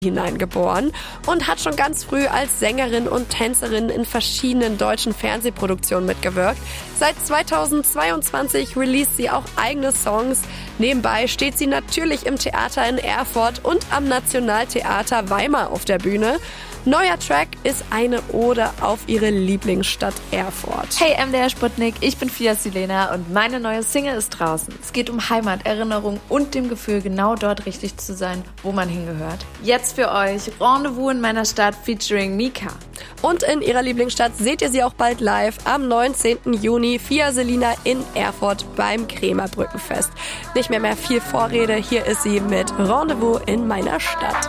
hineingeboren und hat schon ganz früh als Sängerin und Tänzerin in verschiedenen deutschen Fernsehproduktionen mitgewirkt. Seit 2022 released sie auch eigene Songs. Nebenbei steht sie natürlich im Theater in Erfurt und am Nationaltheater Weimar auf der Bühne. Neuer Track ist eine Ode auf ihre Lieblingsstadt Erfurt. Hey MDR Sputnik, ich bin Fia Silena und meine neue Single ist draußen. Es geht um Heimat, Erinnerung und dem Gefühl, genau dort richtig zu sein, wo man hingehört. Jetzt für euch Rendezvous in meiner Stadt featuring Mika. Und in ihrer Lieblingsstadt seht ihr sie auch bald live am 19. Juni, Fia Silena in Erfurt beim Krämer Brückenfest. Nicht mehr viel Vorrede, hier ist sie mit Rendezvous in meiner Stadt.